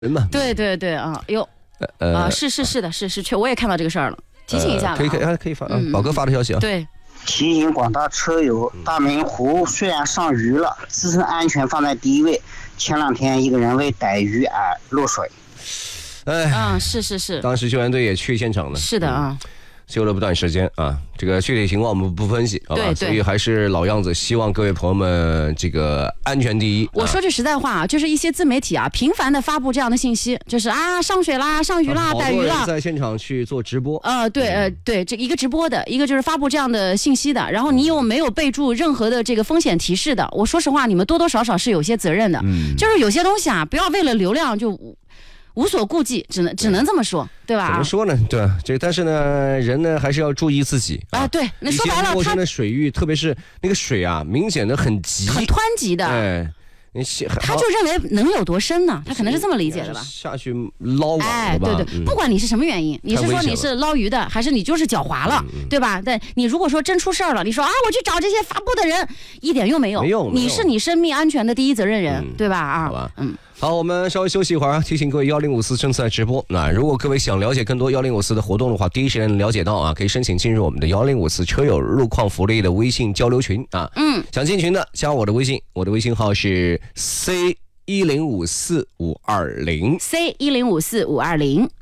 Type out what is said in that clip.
人嘛。 对对对啊，哟，是的，是，我也看到这个事儿了，提醒一下了、 可以发，宝哥发的消息啊。 对， 提醒广大车友，大明湖虽然上鱼了，自身安全放在第一位。前2天一个人为逮鱼而落水。 是， 当时救援队也去现场了。 是的啊。 救了不短时间啊，这个具体情况我们不分析，好吧？对，所以还是老样子，希望各位朋友们这个安全第一。 我说句实在话啊，就是一些自媒体啊，频繁的发布这样的信息，就是上水啦、上鱼啦、逮鱼啦， 在现场去做直播。 对，这一个直播的，一个就是发布这样的信息的，然后你又没有备注任何的这个风险提示的，我说实话，你们多多少少是有些责任的。就是有些东西啊，不要为了流量就无所顾忌，只能这么说，对吧？ 怎么说呢？对，但是呢，人呢还是要注意自己啊。 对，那说白了， 陌生的水域，特别是那个水啊，明显的很急， 很湍急的。他就认为能有多深呢？他可能是这么理解的吧？ 下去捞网了吧？ 对，不管你是什么原因，你是说你是捞鱼的，还是你就是脚滑了，对吧？但你如果说真出事儿了，你说我去找这些发布的人，一点用没有。你是你生命安全的第一责任人，对吧？ 好吧，好，我们稍微休息一会儿，提醒各位1054正在直播。那如果各位想了解更多1054的活动的话，第一时间了解到啊，可以申请进入我们的1054车友路况福利的微信交流群啊。想进群的加我的微信，我的微信号是 C10545520。 C10545520。